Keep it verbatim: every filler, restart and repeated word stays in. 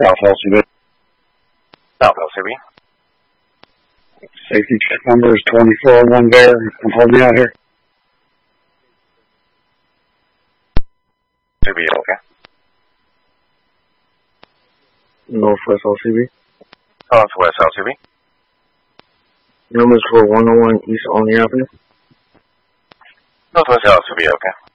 South L C B. South L C B. Safety check number is twenty-four oh one Bear. I'm holding out here. C B, okay. Northwest L C B. Northwest L C B. Numbers for one oh one East Olney Avenue. Northwest L C B, okay.